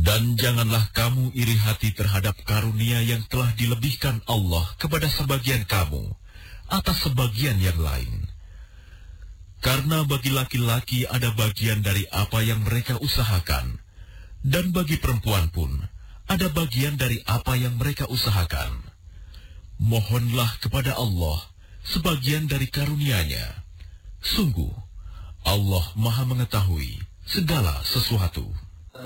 Dan janganlah kamu iri hati terhadap karunia yang telah dilebihkan Allah kepada sebagian kamu atas sebagian yang lain. Karena bagi laki-laki ada bagian dari apa yang mereka usahakan, dan bagi perempuan pun ada bagian dari apa yang mereka usahakan. Mohonlah kepada Allah sebagian dari karunia-Nya. Sungguh, Allah Maha Mengetahui segala sesuatu.